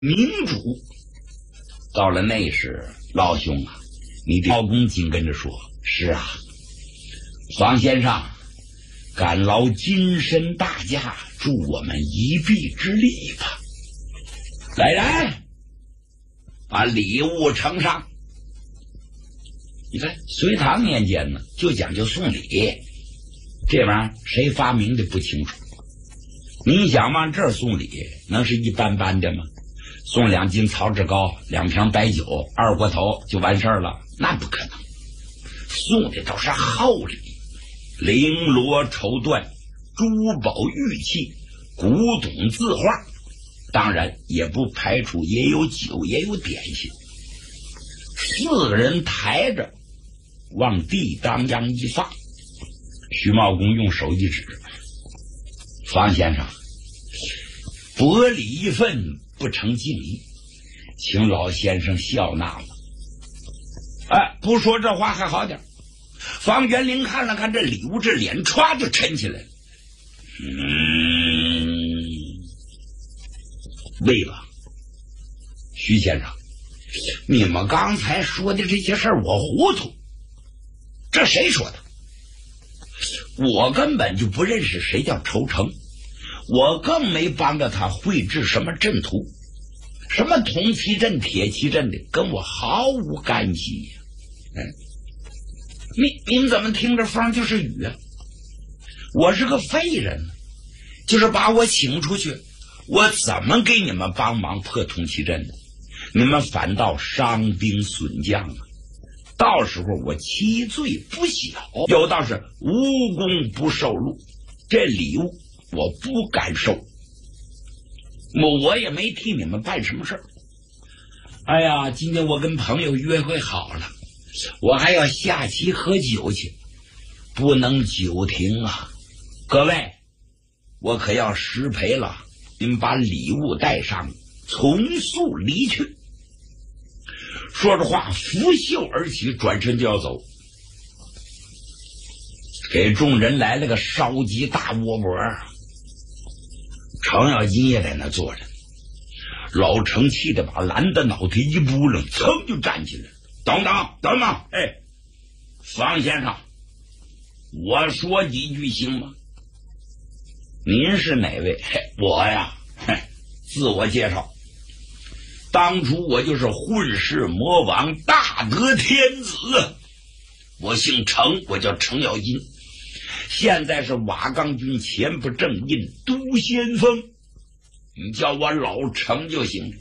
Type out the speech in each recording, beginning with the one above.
明主。到了那时，老兄啊，你的老公紧跟着说：“是啊，方先生，感劳金身大驾，助我们一臂之力吧。来人，把礼物呈上。”你看，隋唐年间呢，就讲究送礼，这玩意儿谁发明的不清楚。你想往这儿送礼，能是一般般的吗？送2斤草脂膏、2瓶白酒、2锅头就完事儿了？那不可能。送的都是厚礼，绫罗绸缎、珠宝玉器、古董字画，当然也不排除也有酒也有点心。4个人抬着往地当央一放，徐茂公用手一指：“方先生，薄礼一份，不成敬意，请老先生笑纳了。”哎，不说这话还好点。方元龄看了看这礼物，这脸歘就沉起来了。喂吧，徐先生，你们刚才说的这些事儿我糊涂，这谁说的？我根本就不认识谁叫仇成，我更没帮着他绘制什么阵图，什么铜旗阵、铁旗阵的，跟我毫无干系呀。你们怎么听着风就是雨啊？我是个废人，就是把我请出去，我怎么给你们帮忙破铜旗阵的？你们反倒伤兵损将啊！到时候我其罪不小，有道是无功不受禄，这礼物我不敢收，我也没替你们办什么事儿。哎呀，今天我跟朋友约会好了，我还要下棋喝酒去，不能久停啊！各位，我可要失陪了，您把礼物带上，从速离去。说着话，拂袖而起，转身就要走，给众人来了个烧鸡大窝脖。程咬金也在那坐着，老程气得把蓝的脑袋一扑棱，噌就站起来。等等，哎，方先生，我说几句行吗？您是哪位？我呀，自我介绍。当初我就是混世魔王大德天子，我姓程，我叫程咬金，现在是瓦岗军前部正印都先锋，你叫我老程就行。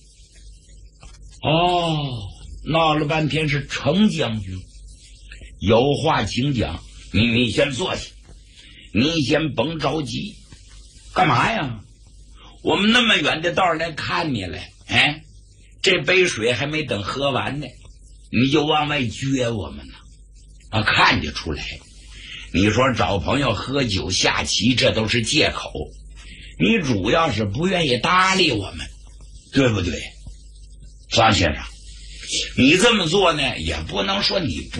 哦，闹了半天是程将军，有话请讲。你先坐下，你先甭着急。干嘛呀？我们那么远的道来看你来，哎，这杯水还没等喝完呢，你就往外撅我们呢？啊，看得出来，你说找朋友喝酒下棋，这都是借口，你主要是不愿意搭理我们，对不对？方先生，你这么做呢，也不能说你不